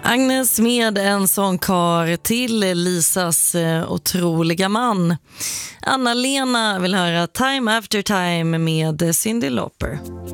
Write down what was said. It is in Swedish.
Agnes med en sångkar till Lisas otroliga man. Anna-Lena vill höra Time After Time med Cyndi Lauper.